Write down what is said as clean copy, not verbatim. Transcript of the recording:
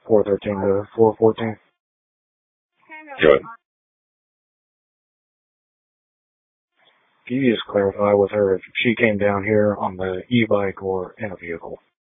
413 to 414. Good. Can you just clarify with her if she came down here on the e-bike or in a vehicle?